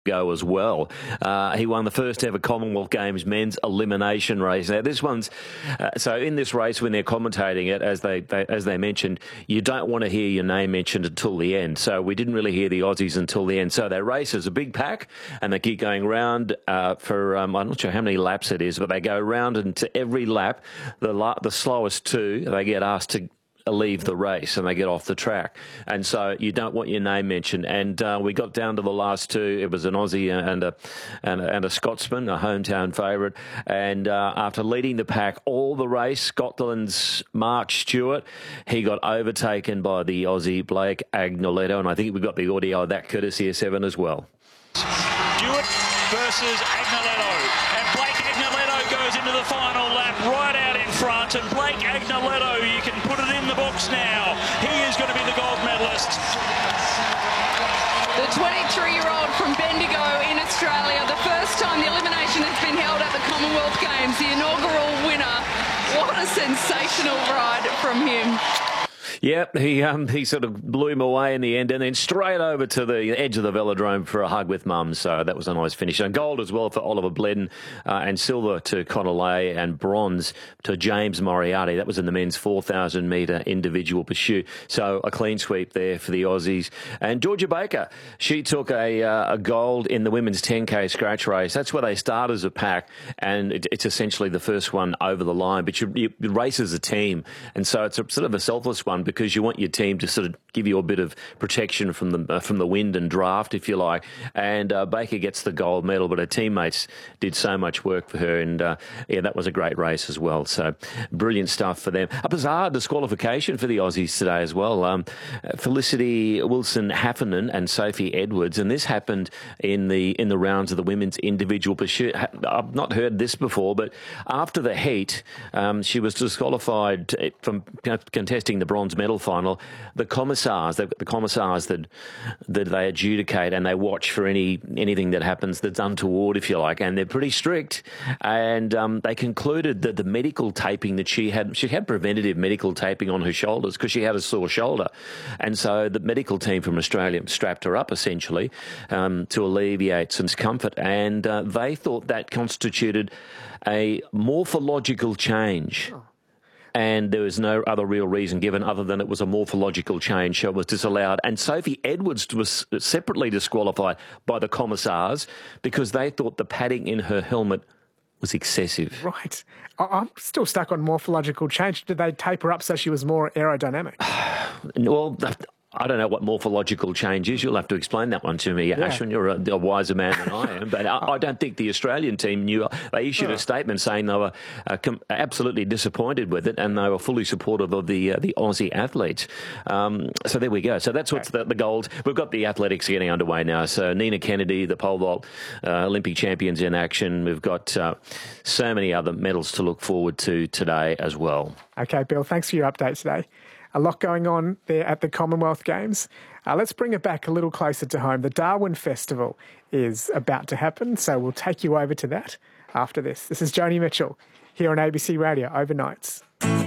Go as well. He won the first ever Commonwealth Games men's elimination race. Now this one's so in this race when they're commentating it, as they mentioned, you don't want to hear your name mentioned until the end. So we didn't really hear the Aussies until the end. So they race as a big pack and they keep going round for I'm not sure how many laps it is, but they go round, and to every lap, the slowest two, they get asked to leave the race and they get off the track, and so you don't want your name mentioned. And we got down to the last two. It was an Aussie and a Scotsman, a hometown favourite. And after leading the pack all the race, Scotland's Mark Stewart, he got overtaken by the Aussie Blake Agnoletto, and I think we've got the audio of that courtesy of Seven as well. Stewart versus Agnoletto, and Blake Agnoletto goes into the final lap right out in front, and Blake Agnoletto, you can put it in the books now. He is going to be the gold medalist. The 23-year-old from Bendigo in Australia, the first time the elimination has been held at the Commonwealth Games, the inaugural winner. What a sensational ride from him. Yep, he sort of blew him away in the end, and then straight over to the edge of the velodrome for a hug with mum. So that was a nice finish. And gold as well for Oliver Bledden, and silver to Connor Lay, and bronze to James Moriarty. That was in the men's 4,000-metre individual pursuit. So a clean sweep there for the Aussies. And Georgia Baker, she took a gold in the women's 10K scratch race. That's where they start as a pack, and it's essentially the first one over the line. But you race as a team, and so it's a sort of a selfless one, because you want your team to sort of give you a bit of protection from the wind and draft, if you like. And Baker gets the gold medal, but her teammates did so much work for her, and yeah, that was a great race as well. So brilliant stuff for them. A bizarre disqualification for the Aussies today as well. Felicity Wilson-Heffernan and Sophie Edwards, and this happened in the rounds of the women's individual pursuit. I've not heard this before, but after the heat, she was disqualified from contesting the bronze medal final. The commissars that they adjudicate, and they watch for anything that happens that's untoward, if you like, and they're pretty strict. And they concluded that the medical taping that she had preventative medical taping on her shoulders because she had a sore shoulder, and so the medical team from Australia strapped her up essentially to alleviate some discomfort, and they thought that constituted a morphological change. And there was no other real reason given other than it was a morphological change, so it was disallowed. And Sophie Edwards was separately disqualified by the commissars because they thought the padding in her helmet was excessive. Right. I'm still stuck on morphological change. Did they tape her up so she was more aerodynamic? Well, I don't know what morphological change is. You'll have to explain that one to me, yeah. Ashwin. You're a wiser man than I am. But I don't think the Australian team knew. They issued a statement saying they were absolutely disappointed with it, and they were fully supportive of the Aussie athletes. So there we go. So that's what's the gold. We've got the athletics getting underway now. So Nina Kennedy, the pole vault Olympic champions in action. We've got so many other medals to look forward to today as well. Okay, Bill, thanks for your update today. A lot going on there at the Commonwealth Games. Let's bring it back a little closer to home. The Darwin Festival is about to happen, so we'll take you over to that after this. This is Joni Mitchell here on ABC Radio Overnights.